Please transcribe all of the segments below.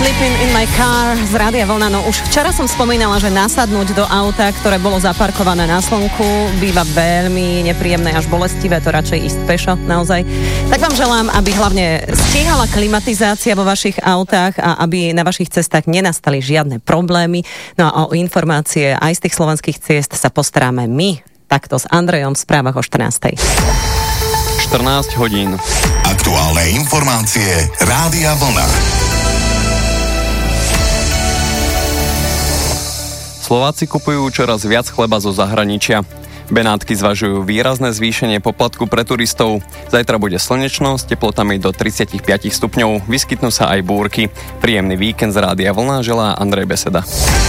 Sleeping in my car z Rádia Vlna. No už včera som spomínala, že nasadnúť do auta, ktoré bolo zaparkované na slnku, býva veľmi nepríjemné až bolestivé, to radšej ísť pešo, naozaj. Tak vám želám, aby hlavne stíhala klimatizácia vo vašich autách a aby na vašich cestách nenastali žiadne problémy. No a o informácie aj z tých slovenských ciest sa postaráme my, takto s Andrejom v správach o 14:00. 14 hodín. Aktuálne informácie Rádia Vlna. Slováci kupujú čoraz viac chleba zo zahraničia. Benátky zvažujú výrazné zvýšenie poplatku pre turistov. Zajtra bude slnečno s teplotami do 35 stupňov. Vyskytnú sa aj búrky. Príjemný víkend z Rádia Vlna želá Andrej Beseda.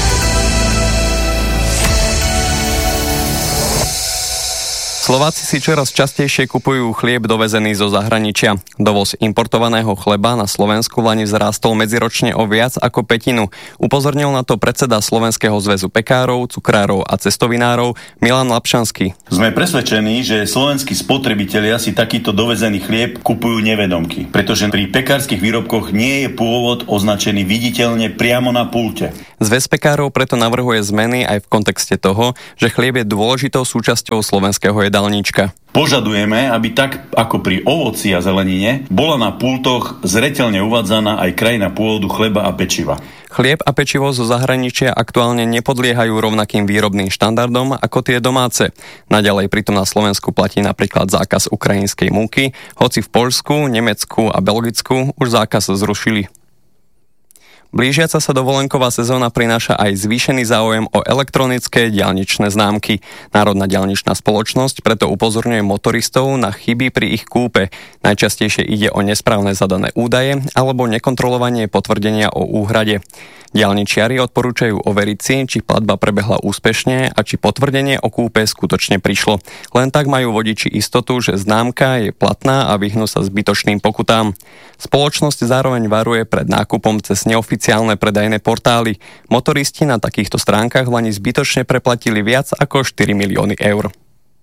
Slováci si čoraz častejšie kupujú chlieb dovezený zo zahraničia. Dovoz importovaného chleba na Slovensku vlani vzrástol medziročne o viac ako pätinu. Upozornil na to predseda Slovenského zväzu pekárov, cukrárov a cestovinárov Milan Lapšanský. Sme presvedčení, že slovenskí spotrebitelia si takýto dovezený chlieb kupujú nevedomky, pretože pri pekárskych výrobkoch nie je pôvod označený viditeľne priamo na pulte. Zväz pekárov preto navrhuje zmeny aj v kontexte toho, že chlieb je dôležitou súčasťou slovenského jedálnička. Požadujeme, aby tak ako pri ovoci a zelenine bola na pultoch zreteľne uvádzaná aj krajina pôvodu chleba a pečiva. Chlieb a pečivo zo zahraničia aktuálne nepodliehajú rovnakým výrobným štandardom ako tie domáce. Naďalej pritom na Slovensku platí napríklad zákaz ukrajinskej múky, hoci v Poľsku, Nemecku a Belgicku už zákaz zrušili. Blížiaca sa dovolenková sezóna prináša aj zvýšený záujem o elektronické diaľničné známky. Národná diaľničná spoločnosť preto upozorňuje motoristov na chyby pri ich kúpe. Najčastejšie ide o nesprávne zadané údaje alebo nekontrolovanie potvrdenia o úhrade. Diaľničiari odporúčajú overiť si, či platba prebehla úspešne a či potvrdenie o kúpe skutočne prišlo. Len tak majú vodiči istotu, že známka je platná a vyhnú sa zbytočným pokutám. Spoločnosť zároveň varuje pred nákupom cez neoficiálne predajné portály. Motoristi na takýchto stránkach vlani zbytočne preplatili viac ako 4 milióny eur.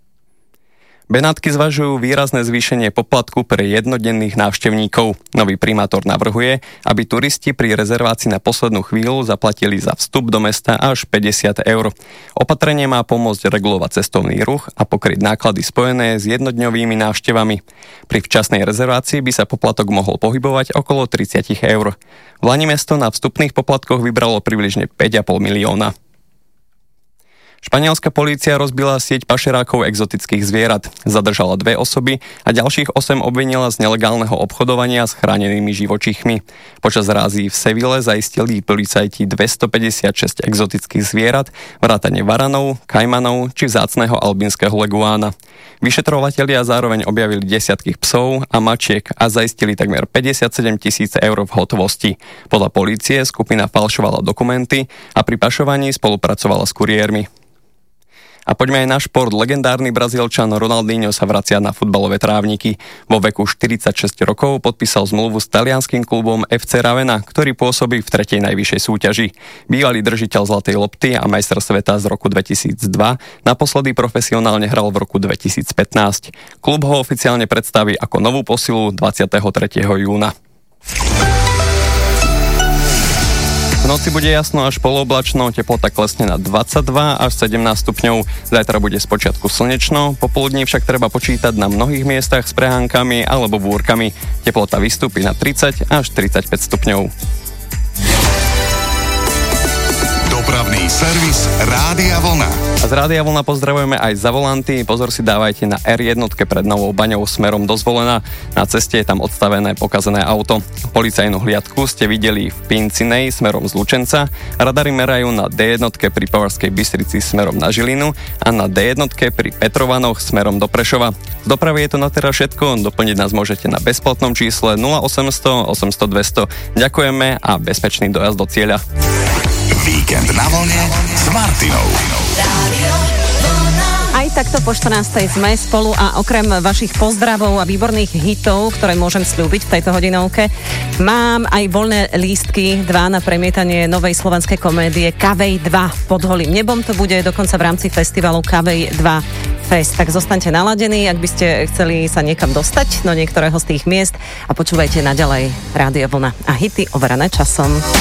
Benátky zvažujú výrazné zvýšenie poplatku pre jednodenných návštevníkov. Nový primátor navrhuje, aby turisti pri rezervácii na poslednú chvíľu zaplatili za vstup do mesta až 50 eur. Opatrenie má pomôcť regulovať cestovný ruch a pokryť náklady spojené s jednodňovými návštevami. Pri včasnej rezervácii by sa poplatok mohol pohybovať okolo 30 eur. Vlani mesto na vstupných poplatkoch vybralo približne 5,5 milióna. Španielska polícia rozbila sieť pašerákov exotických zvierat. Zadržala 2 osoby a ďalších 8 obvinila z nelegálneho obchodovania s chránenými živočíchmi. Počas rázy v Seville zaistili policajti 256 exotických zvierat, vrátane varanov, kajmanov či vzácneho albínskeho leguána. Vyšetrovatelia zároveň objavili desiatky psov a mačiek a zaistili takmer 57 000 eur v hotovosti. Podľa polície skupina falšovala dokumenty a pri pašovaní spolupracovala s kuriérmi. A poďme aj na šport. Legendárny Brazílčan Ronaldinho sa vracia na futbalové trávniky. Vo veku 46 rokov podpísal zmluvu s talianskym klubom FC Ravenna, ktorý pôsobí v 3. najvyššej súťaži. Bývalý držiteľ zlatej lopty a majster sveta z roku 2002 naposledy profesionálne hral v roku 2015. Klub ho oficiálne predstaví ako novú posilu 23. júna. V noci bude jasno až polooblačno, teplota klesne na 22 až 17 stupňov. Zajtra bude spočiatku slnečno, popoludní však treba počítať na mnohých miestach s prehánkami alebo búrkami. Teplota vystúpi na 30 až 35 stupňov. Dopravný servis Rádia Vlna. A z Rádia Vlna pozdravujeme aj za volanty. Pozor si dávajte na R1 pred Novou Baňou smerom do Zvolena. Na ceste je tam odstavené pokazené auto. Policajnú hliadku ste videli v Pincinej smerom z Lučenca. Radary merajú na D1 pri Považskej Bystrici smerom na Žilinu a na D1 pri Petrovanoch smerom do Prešova. Z dopravy je to na teraz všetko. Doplniť nás môžete na bezplatnom čísle 0800 800 200. Ďakujeme a bezpečný dojazd do cieľa. Víkend na vlne s Martinou. Aj takto po 14:00 sme spolu a okrem vašich pozdravov a výborných hitov, ktoré môžem sľúbiť v tejto hodinovke, mám aj voľné lístky 2 na premietanie novej slovenskej komédie Kavej 2 pod holým nebom. To bude dokonca v rámci festivalu Kavej 2 Fest. Tak zostaňte naladení, ak by ste chceli sa niekam dostať do niektorého z tých miest a počúvajte naďalej Rádio Vlna a hity overené časom.